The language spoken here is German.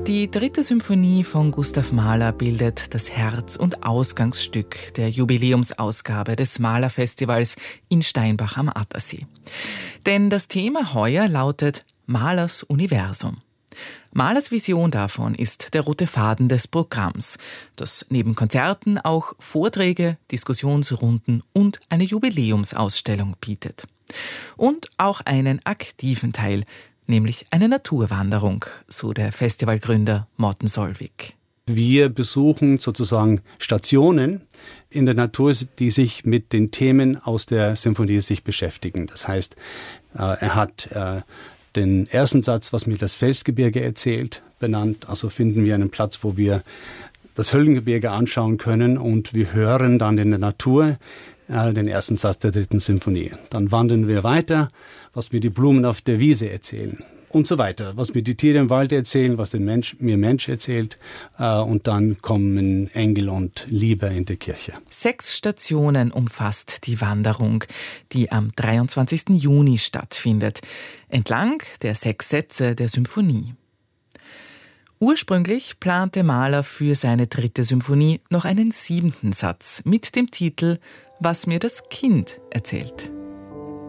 Die 3. Symphonie von Gustav Mahler bildet das Herz- und Ausgangsstück der Jubiläumsausgabe des Mahlerfestivals in Steinbach am Attersee. Denn das Thema heuer lautet Mahlers Universum. Mahlers Vision davon ist der rote Faden des Programms, das neben Konzerten auch Vorträge, Diskussionsrunden und eine Jubiläumsausstellung bietet. Und auch einen aktiven Teil, nämlich eine Naturwanderung, so der Festivalgründer Morten Solvik. Wir besuchen sozusagen Stationen in der Natur, die sich mit den Themen aus der Symphonie sich beschäftigen. Das heißt, er hat den ersten Satz, was mir das Felsgebirge erzählt, benannt. Also finden wir einen Platz, wo wir das Höllengebirge anschauen können und wir hören dann in der Natur den ersten Satz der 3. Symphonie. Dann wandern wir weiter, was mir die Blumen auf der Wiese erzählen und so weiter. Was mir die Tiere im Wald erzählen, was mir Mensch erzählt. Und dann kommen Engel und Liebe in die Kirche. 6 Stationen umfasst die Wanderung, die am 23. Juni stattfindet, entlang der 6 Sätze der Symphonie. Ursprünglich plante Mahler für seine 3. Symphonie noch einen 7. Satz mit dem Titel »Was mir das Kind erzählt«.